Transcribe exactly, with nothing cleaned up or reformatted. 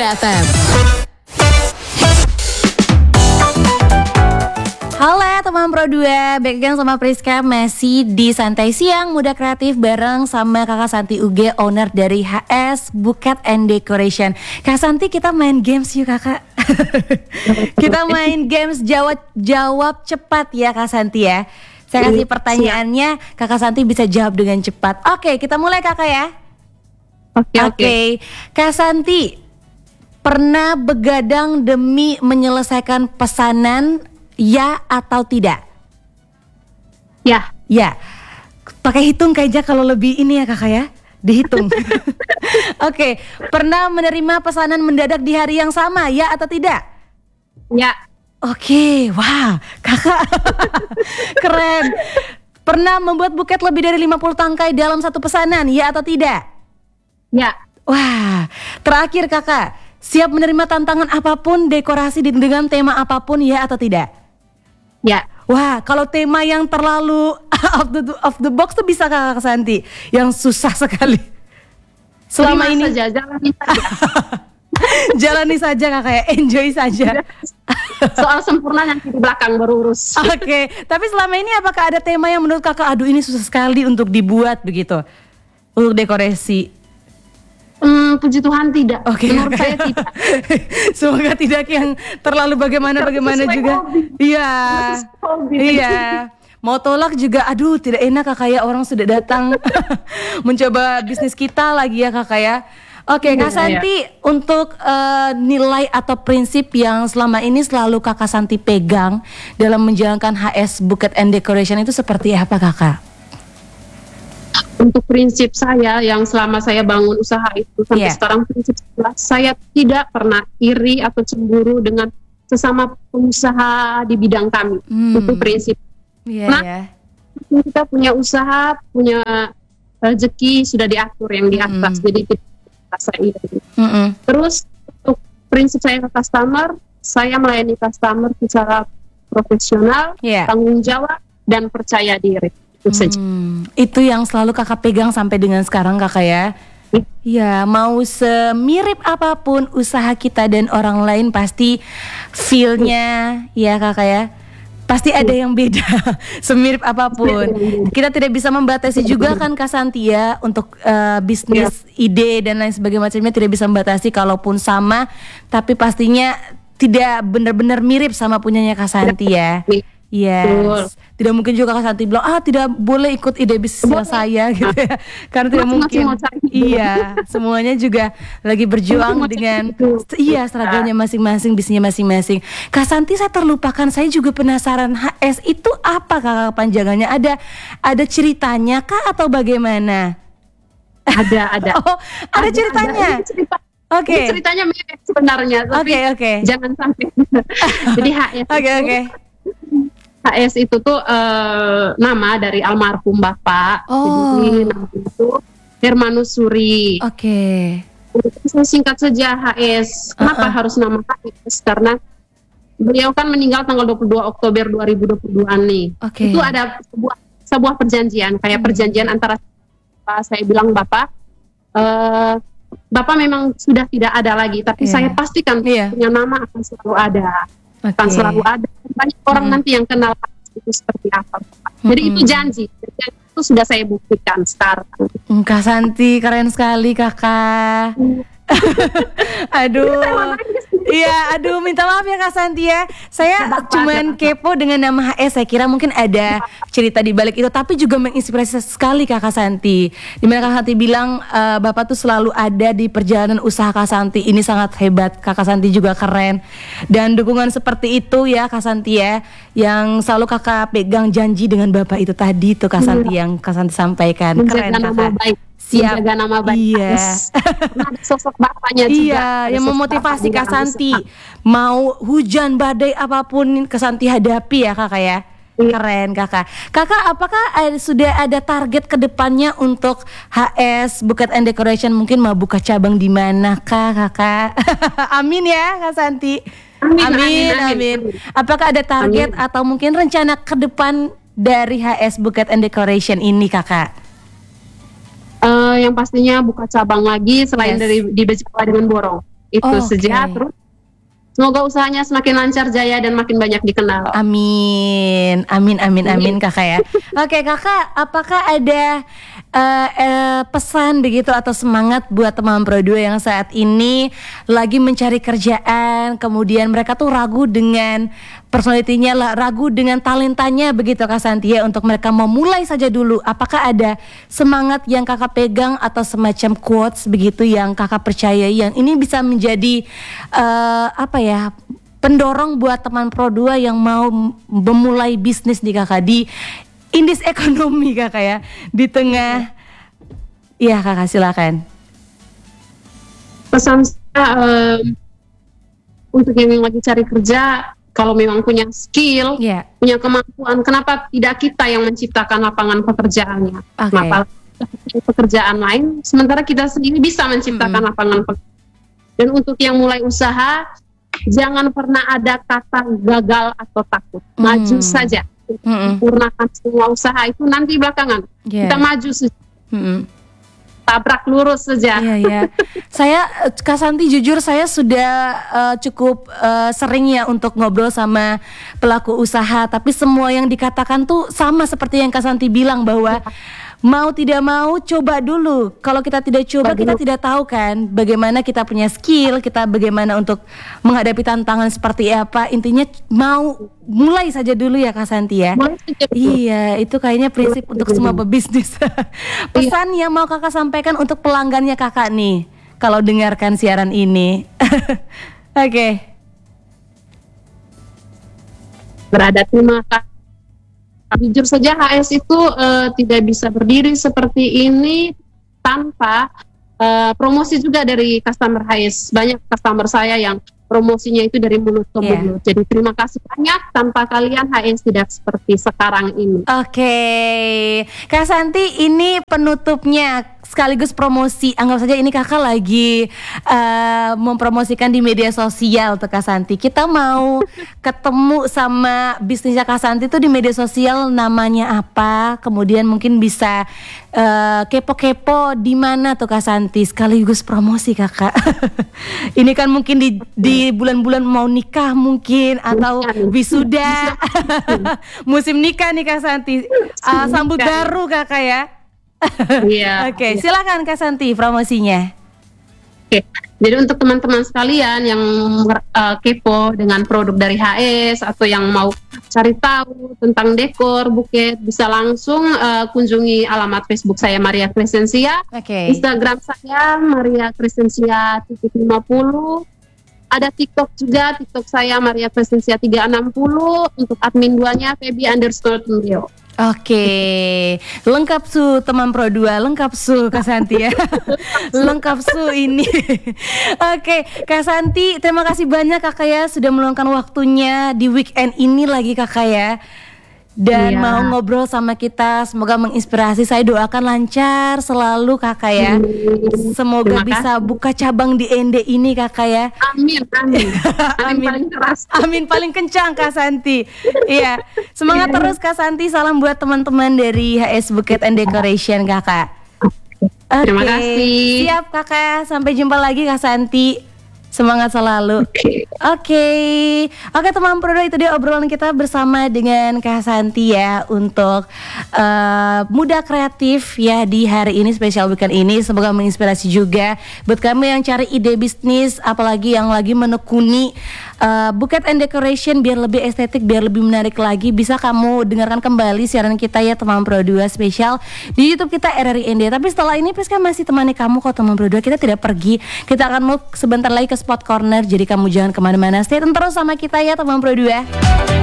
F M. Halo teman Pro dua, back again sama Priska masih di Santai Siang Muda Kreatif bareng sama Kakak Santi U G, owner dari H S Bouquet and Decoration. Kak Santi, kita main games yuk kakak. Kita main games jawab jawab cepat ya Kak Santi ya. Saya kasih pertanyaannya, Kakak Santi bisa jawab dengan cepat. Oke, kita mulai kakak ya. Oke, Oke, oke. Kak Santi, pernah begadang demi menyelesaikan pesanan, ya atau tidak? Ya, Ya, pakai hitung kayaknya kalau lebih ini ya kakak ya, dihitung. Oke, pernah menerima pesanan mendadak di hari yang sama, ya atau tidak? ya, Oke, wah kakak keren. Pernah membuat buket lebih dari lima puluh tangkai dalam satu pesanan, ya atau tidak? ya, Wah, terakhir kakak, siap menerima tantangan apapun, dekorasi dengan tema apapun, ya atau tidak? ya. Wah, kalau tema yang terlalu out the, of the box tuh bisa kakak Santi, yang susah sekali. Selama Terima ini saja, jalani saja. jalani saja kakak ya, enjoy saja. Soal sempurna nanti di belakang baru urus. Oke, tapi selama ini apakah ada tema yang menurut kakak, aduh ini susah sekali untuk dibuat begitu, untuk dekorasi? Hmm, puji Tuhan tidak. Oke, Menurut kakak. saya tidak. Semoga tidak yang terlalu bagaimana-bagaimana Sesuai juga. hobi. Iya, Sesuai hobi. iya. Mau tolak juga, aduh tidak enak kakak ya, orang sudah datang mencoba bisnis kita lagi ya kakak ya. Oke, Kak Iya, Santi, untuk eh, nilai atau prinsip yang selama ini selalu Kakak Santi pegang dalam menjalankan H S Bouquet and Decoration itu seperti apa kakak? Untuk prinsip saya yang selama saya bangun usaha itu sampai Iya. sekarang, prinsip saya, saya tidak pernah iri atau cemburu dengan sesama pengusaha di bidang kami. Hmm. Itu prinsip. Iya Nah, ya. Kita punya usaha, punya rezeki sudah diatur yang di atas. Mm. Jadi kita merasa iri. Mm-mm. Terus untuk prinsip saya ke customer, saya melayani customer secara profesional, Iya. tanggung jawab, dan percaya diri. Itu saja. Hmm, itu yang selalu kakak pegang sampai dengan sekarang kakak ya. Hmm. Ya, mau semirip apapun usaha kita dan orang lain pasti feel-nya ya kakak ya, pasti ada yang beda. Semirip apapun, kita tidak bisa membatasi juga kan Kak Santi ya, untuk eh, bisnis, ide dan lain sebagainya macamnya tidak bisa membatasi, kalaupun sama tapi pastinya tidak benar-benar mirip sama punyanya Kak Santi ya. Yes. Tidak mungkin juga Kak Santi bilang, ah tidak boleh ikut ide bisnisnya saya gitu ya. Karena tidak Masing-masing mungkin. mau cari ide. Iya, semuanya juga lagi berjuang Masing-masing dengan itu. iya struggle-nya masing-masing, bisnisnya masing-masing. Kak Santi, saya terlupakan, saya juga penasaran, H S itu apa kakak panjangannya? Ada ada ceritanya kah atau bagaimana? Ada, ada. Oh, ada ceritanya. Ini cerita, Oke. ini ceritanya mirip sebenarnya, tapi Oke, oke. jangan sampai. Jadi H S Oke, itu, oke. H S itu tuh eh, nama dari almarhum Bapak. Oh. Jadi nama itu Hermanus Suri. Oke. Saya singkat saja H S. Kenapa Uh-uh. harus nama H S? Karena beliau kan meninggal tanggal dua puluh dua Oktober dua ribu dua puluh dua nih. Oke. Itu ada sebuah sebuah perjanjian, kayak Hmm. perjanjian antara Bapak, saya bilang Bapak, eh, Bapak memang sudah tidak ada lagi, tapi Iya. saya pastikan Iya. punya nama akan selalu ada, Oke. akan selalu ada. Banyak orang Hmm. nanti yang kenal itu seperti apa. Bapak. Jadi Hmm. itu janji, dan itu sudah saya buktikan sekarang. Hmm, Kak Santi keren sekali kakak. Aduh, iya, aduh, minta maaf ya Kak Santi ya. Saya Nggak apa-apa, cuman nggak apa-apa. kepo dengan nama H S. Saya kira mungkin ada cerita di balik itu, tapi juga menginspirasi sekali Kakak Santi. Dimana Kak Santi bilang eh, Bapak tuh selalu ada di perjalanan usaha Kak Santi. Ini sangat hebat. Kakak Santi juga keren. Dan dukungan seperti itu ya Kak Santi ya, yang selalu Kakak pegang janji dengan Bapak itu tadi tuh Kak Santi, yang Kak Santi sampaikan. Keren Menjaga nama Kakak. baik. Siap. Menjaga nama baik. Iya. Yes. Karena ada sosok bapaknya juga. Iya, Ada yang sosok memotivasi bapak Kak di dalam Santi. usaha. Mau hujan badai apapun Kak Santi hadapi ya kakak ya. Iya. Keren kakak. Kakak, apakah ada- sudah ada target kedepannya untuk H S Bouquet and Decoration? Mungkin mau buka cabang di mana kah kakak? Amin ya Kak Santi. Amin, amin, amin, amin. amin. Apakah ada target Amin. atau mungkin rencana ke depan dari H S Bouquet and Decoration ini kakak? Eh, yang pastinya buka cabang lagi selain Yes. dari di Bejawa dengan Borong. Itu Oh, saja. oke. Terus semoga usahanya semakin lancar jaya dan makin banyak dikenal. Amin, amin, amin, amin kakak ya. Oke kakak, apakah ada eh, eh, pesan begitu atau semangat buat teman Pro dua yang saat ini lagi mencari kerjaan, kemudian mereka tuh ragu dengan personalitinya, lah, ragu dengan talentanya begitu Kak Santi ya, untuk mereka memulai saja dulu. Apakah ada semangat yang kakak pegang atau semacam quotes begitu yang kakak percaya yang ini bisa menjadi eh, apa ya, pendorong buat teman Pro dua yang mau memulai bisnis nih kakak di indis ekonomi kakak ya, di tengah. Iya kakak silakan. Pesan saya em, untuk yang lagi cari kerja, kalau memang punya skill, Iya. punya kemampuan, kenapa tidak kita yang menciptakan lapangan pekerjaannya? Oke. Kenapa pekerjaan lain, sementara kita sendiri bisa menciptakan Mm-mm. lapangan pekerjaan. Dan untuk yang mulai usaha, jangan pernah ada kata gagal atau takut. Maju Mm. saja. Mm-mm. Sempurnakan semua usaha itu nanti belakangan. Iya. Kita maju saja. Mm-mm. Tabrak lurus saja. Iya ya, saya eh, Kak Santi jujur saya sudah eh, cukup eh, sering ya untuk ngobrol sama pelaku usaha, tapi semua yang dikatakan tuh sama seperti yang Kak Santi bilang bahwa mau tidak mau coba dulu. Kalau kita tidak coba kita tidak tahu kan bagaimana kita punya skill, kita bagaimana untuk menghadapi tantangan seperti apa. Intinya mau mulai saja dulu ya Kak Santi ya. Mulai saja dulu. Iya, itu kayaknya prinsip untuk semua pebisnis. Pesan yang mau kakak sampaikan untuk pelanggannya kakak nih, kalau dengarkan siaran ini. Oke. Berada terima kasih. Jujur saja H S itu eh, tidak bisa berdiri seperti ini tanpa eh, promosi juga dari customer H S. Banyak customer saya yang promosinya itu dari mulut ke Iya. mulut. Jadi terima kasih banyak, tanpa kalian H S tidak seperti sekarang ini. Oke, Kak Santi, ini penutupnya sekaligus promosi. Anggap saja ini kakak lagi eh, mempromosikan di media sosial tuh Kak Santi. Kita mau ketemu sama bisnisnya Kak Santi tuh di media sosial, namanya apa? Kemudian mungkin bisa eh, kepo-kepo di mana tuh Kak Santi, sekaligus promosi kakak. Ini kan mungkin di di bulan-bulan mau nikah mungkin atau wisuda, musim nikah nih Kak Santi. Uh, sambut nikah. baru kakak ya. Iya. Oke, silakan Kak Santi promosinya. Oke, jadi untuk teman-teman sekalian yang uh, kepo dengan produk dari H S atau yang mau cari tahu tentang dekor buket, bisa langsung uh, kunjungi alamat Facebook saya Maria Crescencia, Oke. Instagram saya Maria Crescencia titik lima puluh, ada TikTok juga, TikTok saya Maria Crescencia tiga enam puluh, untuk admin duanya Feby underscore Tundio. Oke, lengkap su teman Pro dua, lengkap su Kak Santi ya. Lengkap su ini. Oke, Kak Santi, terima kasih banyak kakak ya sudah meluangkan waktunya di weekend ini lagi kakak ya. Dan Iya. mau ngobrol sama kita, semoga menginspirasi. Saya doakan lancar selalu kakak ya. Semoga Terima bisa buka cabang di Ende ini kakak ya. Amin, amin. Amin, Amin. paling keras. Amin paling kencang Kak Santi. Iya, semangat terus Kak Santi. Salam buat teman-teman dari H S Buket and Decoration kakak. Oke, Terima kasih. siap kakak. Sampai jumpa lagi Kak Santi. Semangat selalu. Oke. Oke, oke teman Pro dua, itu dia obrolan kita bersama dengan Kak Santi ya untuk uh, muda kreatif ya di hari ini, spesial weekend ini. Semoga menginspirasi juga buat kamu yang cari ide bisnis, apalagi yang lagi menekuni uh, Buket and Decoration biar lebih estetik, biar lebih menarik lagi. Bisa kamu dengarkan kembali siaran kita ya teman Pro dua spesial di YouTube kita R R I N D. Tapi setelah ini Priska masih temani kamu kok teman Pro dua. Kita tidak pergi, kita akan move sebentar lagi ke Spot Corner. Jadi kamu jangan kemana-mana, stay tune terus sama kita ya teman Pro dua.